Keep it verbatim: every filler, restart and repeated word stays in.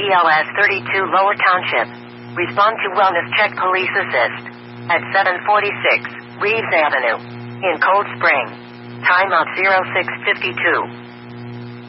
B L S thirty-two Lower Township. Respond to Wellness Check Police Assist at seven forty-six Reeves Avenue in Cold Spring. Time of zero six fifty-two.